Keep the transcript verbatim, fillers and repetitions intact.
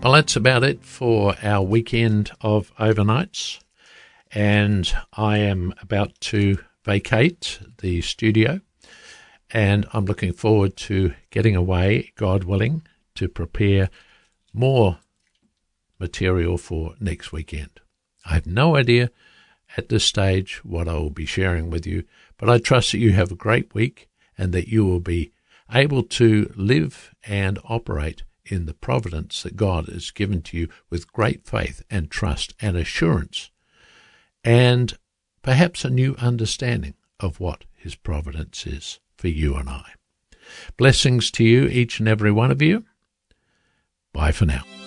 Well, that's about it for our weekend of overnights, and I am about to vacate the studio, and I'm looking forward to getting away, God willing, to prepare more material for next weekend. I have no idea at this stage what I will be sharing with you, but I trust that you have a great week and that you will be able to live and operate in the providence that God has given to you with great faith and trust and assurance, and perhaps a new understanding of what his providence is for you and I. Blessings to you, each and every one of you. Bye for now.